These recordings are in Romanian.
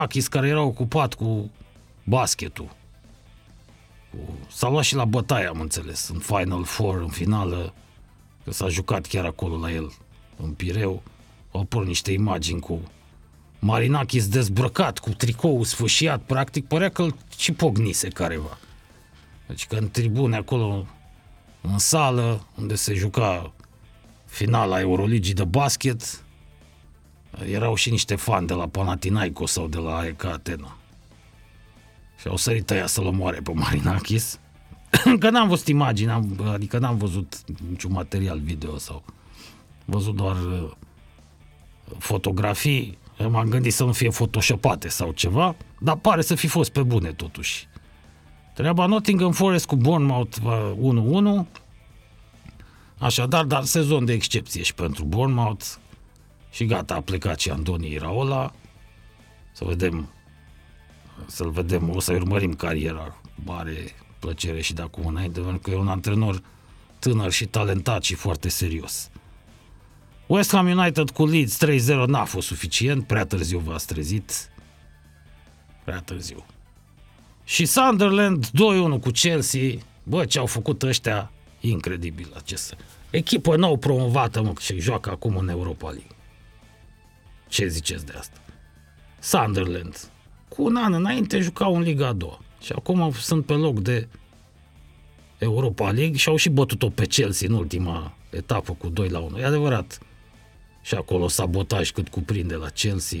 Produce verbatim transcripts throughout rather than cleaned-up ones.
Achis, care era ocupat cu basketul. Cu... S-a luat și la bătaie, am înțeles, în Final Four, în finală, că s-a jucat chiar acolo la el, în Pireu. Au pus niște imagini cu Marinakis dezbrăcat, cu tricoul sfâșiat, practic, părea că îl și pognise careva. Deci că în tribune acolo, în sală, unde se juca finala Euroligii de basket, erau și niște fani de la Panathinaikos sau de la A E K Atena. Și au sărit ăia să-l omoare pe Marinakis. Că n-am văzut imagini, am, adică n-am văzut niciun material video sau văzut doar uh, fotografii. M-am gândit să nu fie photoshopate sau ceva, dar pare să fi fost pe bune totuși. Treaba Nottingham Forest cu Bournemouth unu unu. Așadar, dar sezon de excepție și pentru Bournemouth. Și gata, a plecat și Andoni Iraola. Să vedem, să-l vedem, o să urmărim cariera. Mare plăcere și de acum înainte, pentru că e un antrenor tânăr și talentat și foarte serios. West Ham United cu Leeds trei zero n-a fost suficient, prea târziu v-ați trezit. Prea târziu. Și Sunderland doi unu cu Chelsea. Bă, ce au făcut ăștia, incredibil acest. Echipă nou promovată, mă, și joacă acum în Europa League. Ce ziceți de asta? Sunderland, cu un an înainte jucau în Liga a doua și acum sunt pe loc de Europa League și au și bătut-o pe Chelsea în ultima etapă cu doi la unu. E adevărat. Și acolo sabotaj cât cuprinde la Chelsea.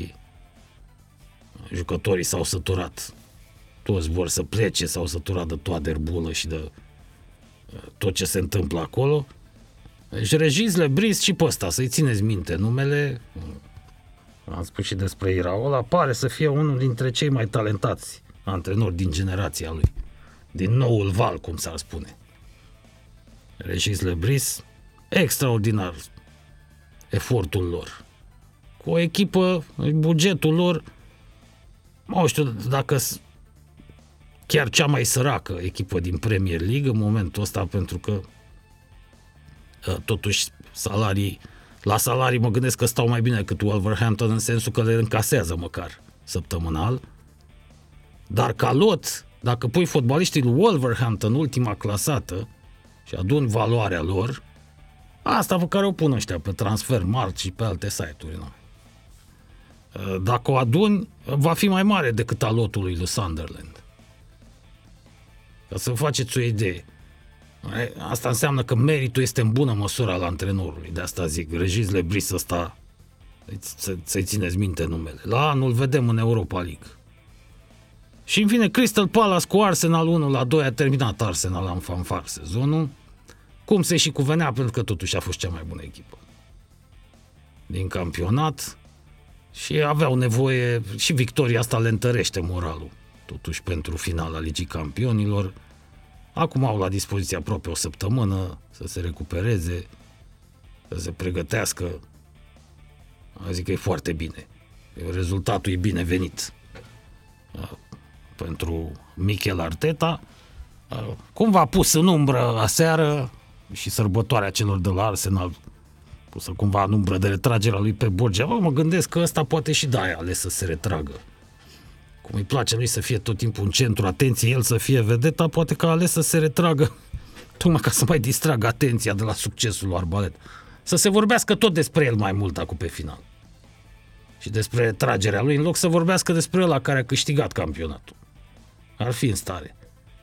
Jucătorii s-au săturat. Toți vor să plece, s-au săturat de toată bulă și de tot ce se întâmplă acolo. Deci Regis Lebris și pe ăsta, să-i țineți minte numele, am spus și despre Iraola, pare să fie unul dintre cei mai talentați antrenori din generația lui. Din noul val, cum s-ar spune. Regis Lebris, extraordinar efortul lor. Cu o echipă, bugetul lor, nu știu dacă chiar cea mai săracă echipă din Premier League în momentul ăsta, pentru că totuși salarii, la salarii mă gândesc că stau mai bine decât Wolverhampton în sensul că le încasează măcar săptămânal. Dar ca lot, dacă pui fotbaliștii lui Wolverhampton ultima clasată și aduni valoarea lor, asta pe care o pun ăștia pe Transfermarkt și pe alte site-uri. Nu? Dacă o aduni, va fi mai mare decât a lotului lui Sunderland. Ca să faceți o idee. Asta înseamnă că meritul este în bună măsură al antrenorului. De asta zic, Regis Lebris ăsta, să-i țineți minte numele. La anul vedem în Europa League. Și în fine, Crystal Palace cu Arsenal unu la doi, a terminat Arsenal în fanfar sezonul. Cum se și cuvenea, pentru că totuși a fost cea mai bună echipă din campionat și aveau nevoie, și victoria asta le întărește moralul, totuși pentru finala Ligii Campionilor. Acum au la dispoziție aproape o săptămână să se recupereze, să se pregătească. Zic că e foarte bine. Rezultatul e binevenit pentru Mikel Arteta. Cum v-a pus în umbră aseară și sărbătoarea celor de la Arsenal, pusă cumva în umbră de retragerea lui pe Borgia. Bă, mă gândesc că ăsta poate și da, ales să se retragă. Cum îi place lui să fie tot timpul în centru atenției, el să fie vedeta, poate că a ales să se retragă tocmai ca să mai distragă atenția de la succesul lui Arbalet. Să se vorbească tot despre el mai mult acum pe final. Și despre retragerea lui, în loc să vorbească despre ăla care a câștigat campionatul. Ar fi în stare.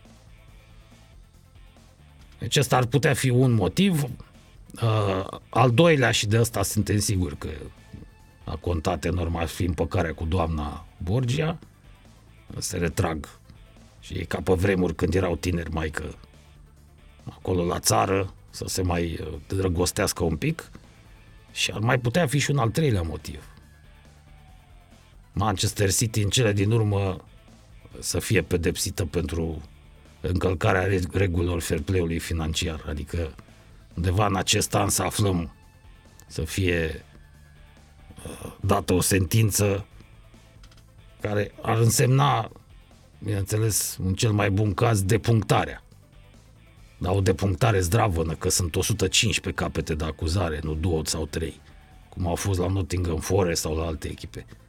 Deci ăsta ar putea fi un motiv. Uh, al doilea, și de ăsta suntem siguri că a contat enorm, ar fi împăcarea cu doamna Borgia. Se retrag și e ca pe vremuri când erau tineri, mai că acolo la țară, să se mai drăgostească un pic. Și ar mai putea fi și un al treilea motiv. Manchester City în cele din urmă să fie pedepsită pentru încălcarea regulilor fair play-ului financiar, adică undeva în acest an să aflăm, să fie uh, dată o sentință care ar însemna, bineînțeles, în cel mai bun caz, depunctarea. Dar o depunctare zdravănă, că sunt o sută cincisprezece capete de acuzare, nu două sau trei, cum au fost la Nottingham Forest sau la alte echipe.